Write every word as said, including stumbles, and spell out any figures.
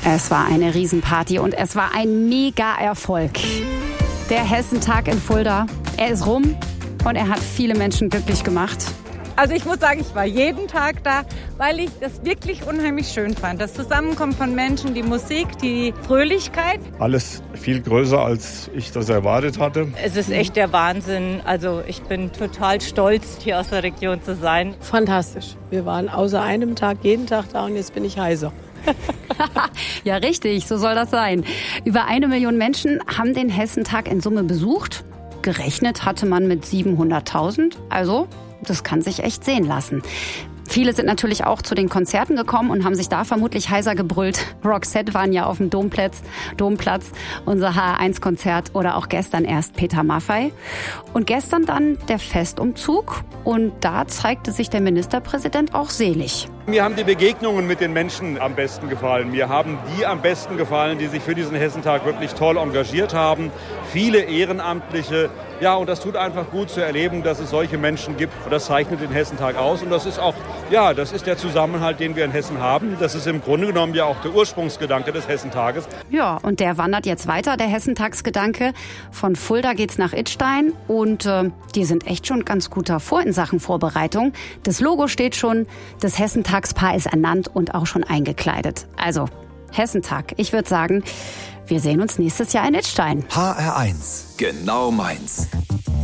Es war eine Riesenparty und es war ein Mega-Erfolg. Der Hessentag in Fulda, er ist rum und er hat viele Menschen glücklich gemacht. Also ich muss sagen, ich war jeden Tag da, weil ich das wirklich unheimlich schön fand. Das Zusammenkommen von Menschen, die Musik, die Fröhlichkeit. Alles viel größer, als ich das erwartet hatte. Es ist echt der Wahnsinn. Also ich bin total stolz, hier aus der Region zu sein. Fantastisch. Wir waren außer einem Tag jeden Tag da und jetzt bin ich heiser. Ja, richtig, so soll das sein. Über eine Million Menschen haben den Hessentag in Summe besucht. Gerechnet hatte man mit siebenhunderttausend. Also, das kann sich echt sehen lassen. Viele sind natürlich auch zu den Konzerten gekommen und haben sich da vermutlich heiser gebrüllt. Roxette waren ja auf dem Domplatz, Domplatz, unser H R eins Konzert oder auch gestern erst Peter Maffay. Und gestern dann der Festumzug und da zeigte sich der Ministerpräsident auch selig. Mir haben die Begegnungen mit den Menschen am besten gefallen. Mir haben die am besten gefallen, die sich für diesen Hessentag wirklich toll engagiert haben. Viele Ehrenamtliche. Ja, und das tut einfach gut zu erleben, dass es solche Menschen gibt. Und das zeichnet den Hessentag aus. Und das ist auch, ja, das ist der Zusammenhalt, den wir in Hessen haben. Das ist im Grunde genommen ja auch der Ursprungsgedanke des Hessentages. Ja, und der wandert jetzt weiter, der Hessentagsgedanke. Von Fulda geht's nach Idstein. Und äh, die sind echt schon ganz gut davor in Sachen Vorbereitung. Das Logo steht schon, das Hessentagspaar ist ernannt und auch schon eingekleidet. Also, Hessentag. Ich würde sagen, wir sehen uns nächstes Jahr in Idstein. H R eins. Genau meins.